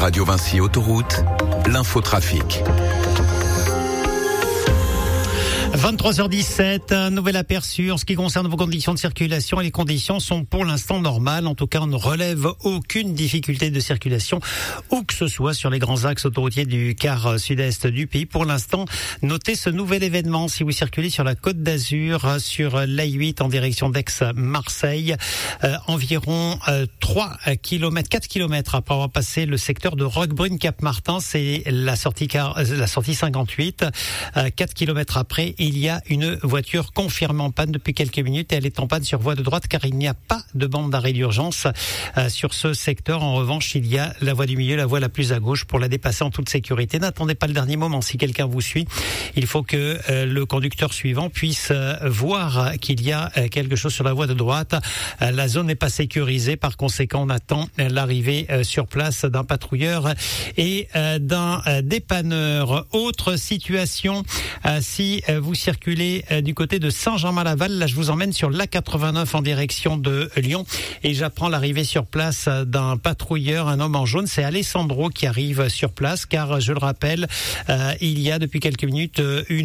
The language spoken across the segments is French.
Radio Vinci Autoroute, l'infotrafic. 23h17, un nouvel aperçu en ce qui concerne vos conditions de circulation, et les conditions sont pour l'instant normales. En tout cas, on ne relève aucune difficulté de circulation où que ce soit sur les grands axes autoroutiers du quart sud-est du pays. Pour l'instant, notez ce nouvel événement si vous circulez sur la Côte d'Azur, sur l'A8 en direction d'Aix-Marseille, environ 4 km après avoir passé le secteur de Roquebrune-Cap-Martin, c'est la sortie 58. 4 km après, il y a une voiture confirmée en panne depuis quelques minutes et elle est en panne sur voie de droite car il n'y a pas de bande d'arrêt d'urgence sur ce secteur. En revanche, il y a la voie du milieu, la voie la plus à gauche pour la dépasser en toute sécurité. N'attendez pas le dernier moment. Si quelqu'un vous suit, il faut que le conducteur suivant puisse voir qu'il y a quelque chose sur la voie de droite. La zone n'est pas sécurisée. Par conséquent, on attend l'arrivée sur place d'un patrouilleur et d'un dépanneur. Autre situation, si vous circulez du côté de Saint-Germain-Laval, là je vous emmène sur l'A89 en direction de Lyon et j'apprends l'arrivée sur place d'un patrouilleur, un homme en jaune. C'est Alessandro qui arrive sur place car je le rappelle, il y a depuis quelques minutes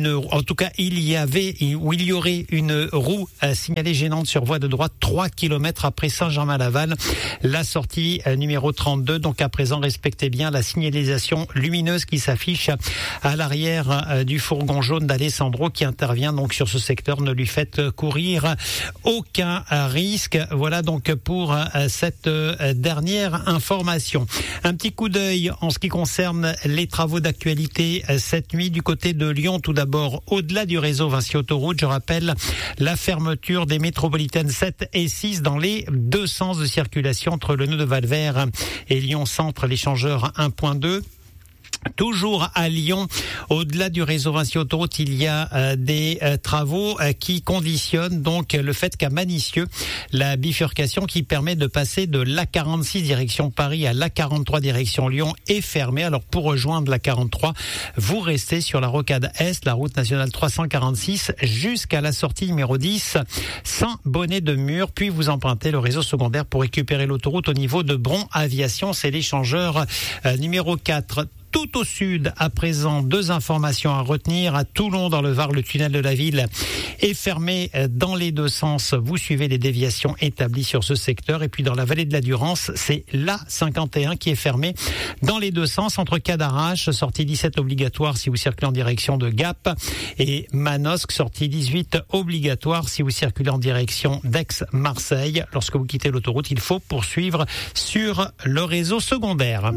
il y aurait une roue signalée gênante sur voie de droite 3 km après Saint-Germain-Laval, la sortie numéro 32. Donc à présent, respectez bien la signalisation lumineuse qui s'affiche à l'arrière du fourgon jaune d'Alessandro qui intervient donc sur ce secteur. Ne lui faites courir aucun risque. Voilà donc pour cette dernière information. Un petit coup d'œil en ce qui concerne les travaux d'actualité cette nuit du côté de Lyon. Tout d'abord, au-delà du réseau Vinci Autoroute, je rappelle la fermeture des métropolitaines 7 et 6 dans les deux sens de circulation entre le nœud de Valvert et Lyon Centre, l'échangeur 1.2. Toujours à Lyon, au-delà du réseau Vinci Autoroute, il y a des travaux qui conditionnent donc le fait qu'à Manicieux, la bifurcation qui permet de passer de l'A46 direction Paris à l'A43 direction Lyon est fermée. Alors pour rejoindre l'A43, vous restez sur la rocade Est, la route nationale 346 jusqu'à la sortie numéro 10, Saint-Bonnet-de-Mur, puis vous empruntez le réseau secondaire pour récupérer l'autoroute au niveau de Bron-Aviation, c'est l'échangeur numéro 4. Tout au sud, à présent, deux informations à retenir. À Toulon, dans le Var, le tunnel de la ville est fermé dans les deux sens. Vous suivez les déviations établies sur ce secteur. Et puis dans la vallée de la Durance, c'est l'A51 qui est fermé dans les deux sens entre Cadarache, sortie 17 obligatoire si vous circulez en direction de Gap, et Manosque, sortie 18 obligatoire si vous circulez en direction d'Aix-Marseille. Lorsque vous quittez l'autoroute, il faut poursuivre sur le réseau secondaire.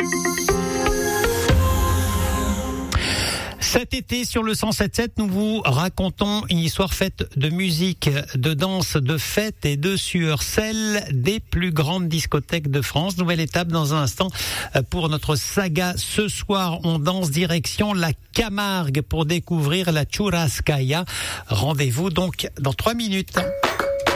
Cet été, sur le 107.7, nous vous racontons une histoire faite de musique, de danse, de fête et de sueur, celle des plus grandes discothèques de France. Nouvelle étape dans un instant pour notre saga. Ce soir, on danse direction la Camargue pour découvrir la Churrascaria. Rendez-vous donc dans 3 minutes.